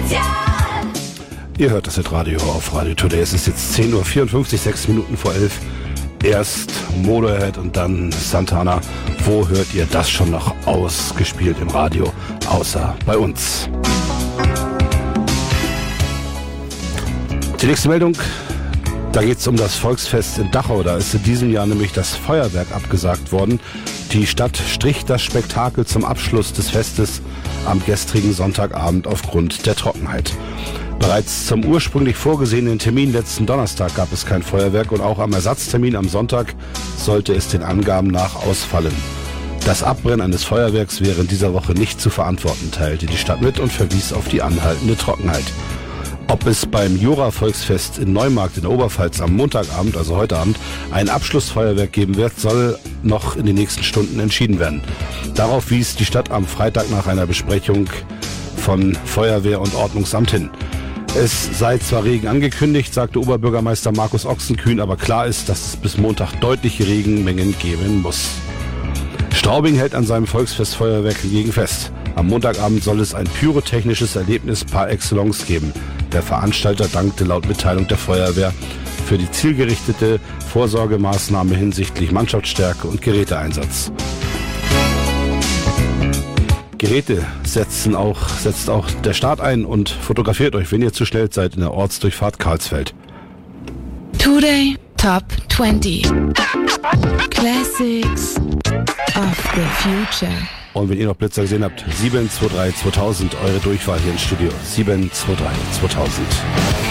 Ihr hört das Radio auf Radio Today. Es ist jetzt 10.54 Uhr, 6 Minuten vor 11. Erst Motorhead und dann Santana. Wo hört ihr das schon noch ausgespielt im Radio? Außer bei uns. Die nächste Meldung, da geht es um das Volksfest in Dachau. Da ist in diesem Jahr nämlich das Feuerwerk abgesagt worden. Die Stadt strich das Spektakel zum Abschluss des Festes am gestrigen Sonntagabend aufgrund der Trockenheit. Bereits zum ursprünglich vorgesehenen Termin letzten Donnerstag gab es kein Feuerwerk und auch am Ersatztermin am Sonntag sollte es den Angaben nach ausfallen. Das Abbrennen eines Feuerwerks wäre in dieser Woche nicht zu verantworten, teilte die Stadt mit und verwies auf die anhaltende Trockenheit. Ob es beim Jura-Volksfest in Neumarkt in der Oberpfalz am Montagabend, also heute Abend, ein Abschlussfeuerwerk geben wird, soll noch in den nächsten Stunden entschieden werden. Darauf wies die Stadt am Freitag nach einer Besprechung von Feuerwehr und Ordnungsamt hin. Es sei zwar Regen angekündigt, sagte Oberbürgermeister Markus Ochsenkühn, aber klar ist, dass es bis Montag deutliche Regenmengen geben muss. Straubing hält an seinem Volksfestfeuerwerk hingegen fest. Am Montagabend soll es ein pyrotechnisches Erlebnis par excellence geben. Der Veranstalter dankte laut Mitteilung der Feuerwehr für die zielgerichtete Vorsorgemaßnahme hinsichtlich Mannschaftsstärke und Geräteeinsatz. Geräte setzt auch der Staat ein und fotografiert euch, wenn ihr zu schnell seid, in der Ortsdurchfahrt Karlsfeld. Today Top 20 Classics of the Future. Und wenn ihr noch Blitzer gesehen habt, 723 2000, eure Durchwahl hier im Studio. 723 2000.